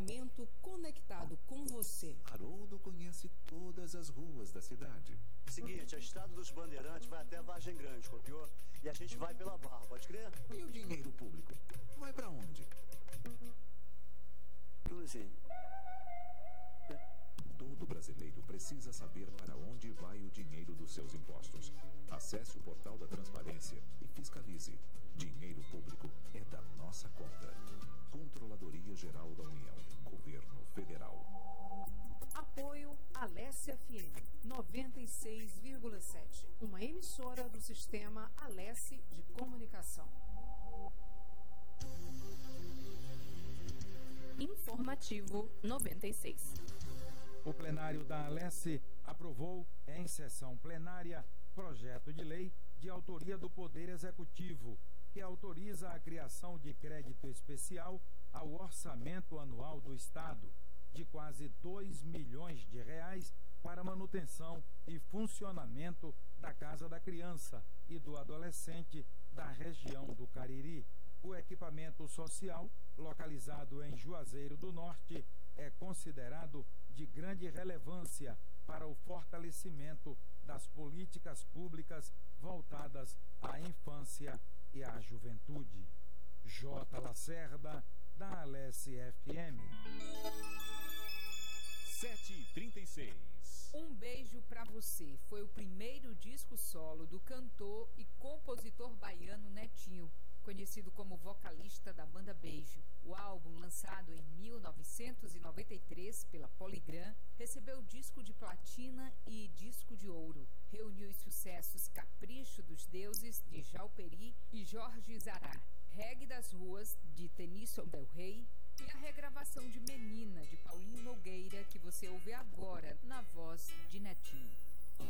equipamento conectado com você. Haroldo conhece todas as ruas da cidade. Seguinte, a Estrada dos Bandeirantes vai até Vargem Grande, copiou? E a gente vai pela Barra, pode crer? E o dinheiro público? Vai pra onde? Como assim? Todo brasileiro precisa saber para onde vai o dinheiro dos seus impostos. Acesse o portal da Transparência e fiscalize. Dinheiro público é da nossa conta. Controladoria Geral da União. Governo Federal. Apoio Alesse FM 96,7. Uma emissora do sistema Alesse de Comunicação. Informativo 96. O plenário da Alesse aprovou, em sessão plenária, projeto de lei de autoria do Poder Executivo, que autoriza a criação de crédito especial ao orçamento anual do Estado, de quase R$2 milhões para manutenção e funcionamento da Casa da Criança e do Adolescente da região do Cariri. O equipamento social, localizado em Juazeiro do Norte, é considerado de grande relevância para o fortalecimento das políticas públicas voltadas à infância e à juventude. J. Lacerda, da Alesse FM. 7h36. Um Beijo Pra Você foi o primeiro disco solo do cantor e compositor baiano Netinho, conhecido como vocalista da banda Beijo. O álbum, lançado em 1993 pela Polygram, recebeu disco de platina e disco de ouro. Reuniu os sucessos Capricho dos Deuses, de Jalperi e Jorge Zará, Reggae das Ruas, de Tennyson Del Rey, e a regravação de Menina, de Paulinho Nogueira, que você ouve agora na voz de Netinho.